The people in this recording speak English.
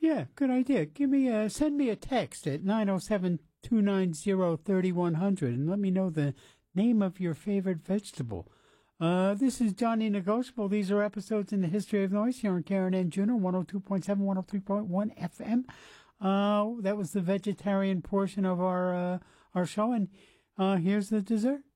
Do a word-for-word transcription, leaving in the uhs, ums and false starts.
Yeah, good idea. Give me a, send me a text at nine oh seven, two nine zero, three one zero zero and let me know the name of your favorite vegetable. Uh, this is Johnny Negotiable. These are episodes in the history of noise here on Karen and Juno, one oh two point seven, one oh three point one F M. Uh, that was the vegetarian portion of our, uh, our show. And, uh, here's the dessert.